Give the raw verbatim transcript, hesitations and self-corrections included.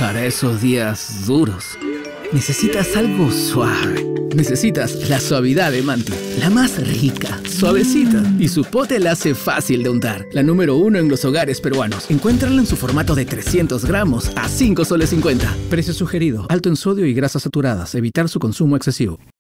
Para esos días duros, necesitas algo suave. Necesitas la suavidad de Manti, la más rica, suavecita. Y su pote la hace fácil de untar. La número uno en los hogares peruanos. Encuéntrala en su formato de trescientos gramos a cinco soles cincuenta. Precio sugerido, alto en sodio y grasas saturadas. Evitar su consumo excesivo.